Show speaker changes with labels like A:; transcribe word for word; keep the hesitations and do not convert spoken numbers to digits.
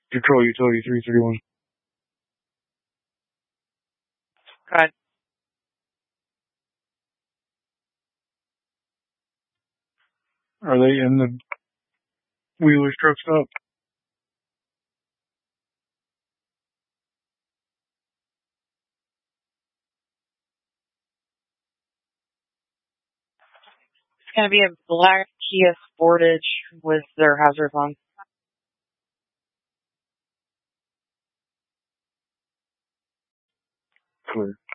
A: Control utility three thirty-one.
B: Good.
A: Are they in the Wheeler's truck stop?
B: It's going to be a black Kia Sportage with their hazards on.
A: Clear.